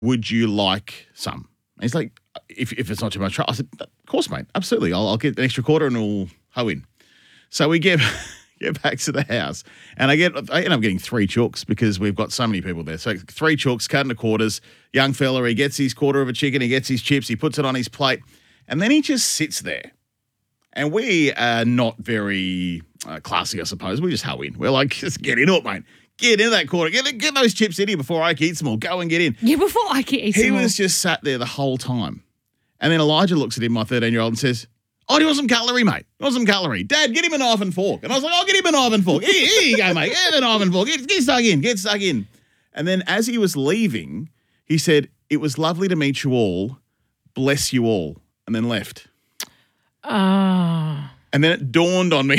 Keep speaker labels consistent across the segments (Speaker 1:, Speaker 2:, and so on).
Speaker 1: would you like some? And he's like, if it's not too much trouble. I said, of course, mate, absolutely. I'll get an extra quarter and we'll hoe in. So we get back to the house, and I end up getting 3 chooks because we've got so many people there. So 3 chooks, cut into quarters. Young fella, he gets his quarter of a chicken, he gets his chips, he puts it on his plate, and then he just sits there. And we are not very classy, I suppose. We just hoe in. We're like, just get into it, mate. Get into that quarter. Get those chips in here before Ike eats them all. Go and get in.
Speaker 2: Yeah, before Ike eats them all.
Speaker 1: He was just sat there the whole time. And then Elijah looks at him, my 13-year-old, and says, oh, do you want some cutlery, mate? You want some cutlery? Dad, get him a knife and fork. And I was like, I'll get him a knife and fork. Here you go, mate. Get a knife and fork. Get stuck in. Get stuck in. And then as he was leaving, he said, it was lovely to meet you all. Bless you all. And then left.
Speaker 2: Ah.
Speaker 1: And then it dawned on me.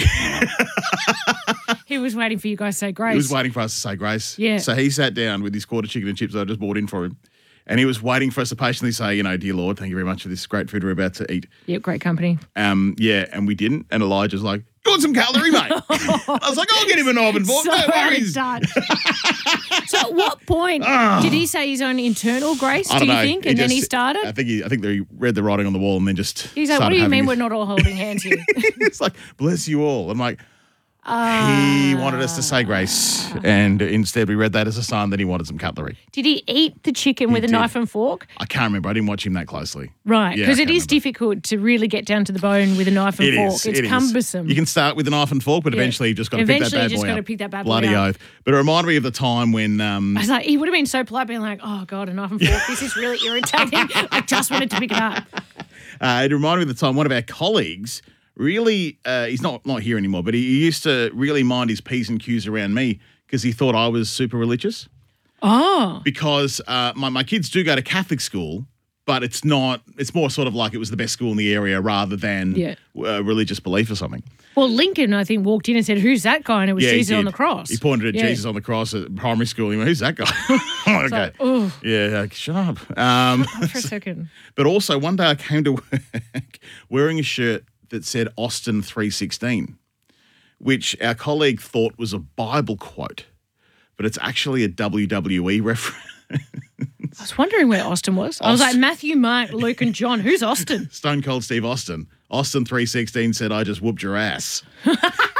Speaker 2: He was waiting for you guys to say grace.
Speaker 1: He was waiting for us to say grace.
Speaker 2: Yeah.
Speaker 1: So he sat down with his quarter chicken and chips that I just bought in for him. And he was waiting for us to patiently say, dear Lord, thank you very much for this great food we're about to eat.
Speaker 2: Yep, great company.
Speaker 1: Yeah, and we didn't. And Elijah's like, you want some cutlery, mate? I was like, I'll get him a knife and fork.
Speaker 2: So
Speaker 1: No worries.
Speaker 2: So at what point did he say his own internal grace,
Speaker 1: I don't know.
Speaker 2: you think? And then he started?
Speaker 1: I think he read the writing on the wall and then just
Speaker 2: He's like, what do you mean we're not all holding hands here?
Speaker 1: It's like, bless you all. I'm like, he wanted us to say grace, and instead we read that as a sign that he wanted some cutlery.
Speaker 2: Did he eat the chicken with a knife and fork?
Speaker 1: I can't remember. I didn't watch him that closely.
Speaker 2: Right, because
Speaker 1: it
Speaker 2: is difficult to really get down to the bone with a knife and fork. It's cumbersome.
Speaker 1: You can start with a knife and fork, but eventually you've just got to pick that bad boy up.
Speaker 2: Eventually you just got to pick that bad boy
Speaker 1: Bloody
Speaker 2: up.
Speaker 1: oath. But it reminded me of the time when...
Speaker 2: I was like, he would have been so polite being like, oh, God, a knife and fork. This is really irritating. I just wanted to pick it up.
Speaker 1: It reminded me of the time one of our colleagues... Really, he's not here anymore, but he used to really mind his P's and Q's around me because he thought I was super religious.
Speaker 2: Oh.
Speaker 1: Because my kids do go to Catholic school, but it's more sort of like it was the best school in the area rather than religious belief or something.
Speaker 2: Well, Lincoln, I think, walked in and said, who's that guy? And it was Jesus on the cross.
Speaker 1: He pointed at Jesus on the cross at primary school. He went, who's that guy? Okay.
Speaker 2: Like,
Speaker 1: yeah, shut up.
Speaker 2: Shut up for a second.
Speaker 1: But also, one day I came to work wearing a shirt that said Austin 3:16, which our colleague thought was a Bible quote, but it's actually a WWE reference.
Speaker 2: I was wondering where Austin was. I was like, Matthew, Mark, Luke, and John. Who's Austin?
Speaker 1: Stone Cold Steve Austin. Austin 3:16 said, I just whooped your ass. Our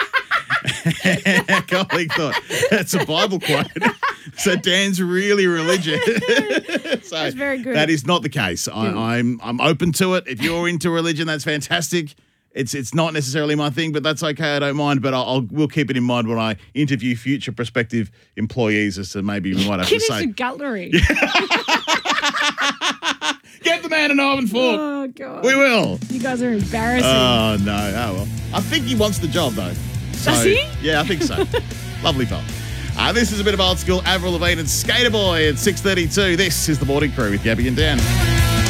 Speaker 1: colleague thought, that's a Bible quote. So Dan's really religious. So
Speaker 2: that's very good.
Speaker 1: That is not the case. I'm open to it. If you're into religion, that's fantastic. It's not necessarily my thing, but that's okay. I don't mind. But we'll keep it in mind when I interview future prospective employees as to maybe we might have to say.
Speaker 2: Give us some cutlery.
Speaker 1: Get the man a knife and fork.
Speaker 2: Oh, God.
Speaker 1: We will.
Speaker 2: You guys are embarrassing.
Speaker 1: Oh, no. Oh, well. I think he wants the job, though. So,
Speaker 2: does he?
Speaker 1: Yeah, I think so. Lovely fella. This is a bit of old school Avril Lavigne and Skater Boy at 6:32. This is The Morning Crew with Gabby and Dan.